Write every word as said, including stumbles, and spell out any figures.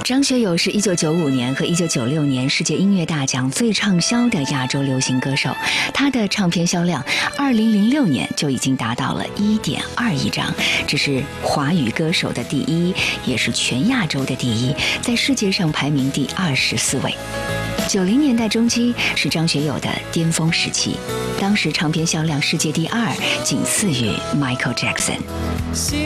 张学友是一九九五年和一九九六年世界音乐大奖最畅销的亚洲流行歌手，他的唱片销量二零零六年就已经达到了一点二亿张，这是华语歌手的第一，也是全亚洲的第一，在世界上排名第二十四位。九零年代中期是张学友的巅峰时期，当时唱片销量世界第二，仅次于 Michael Jackson。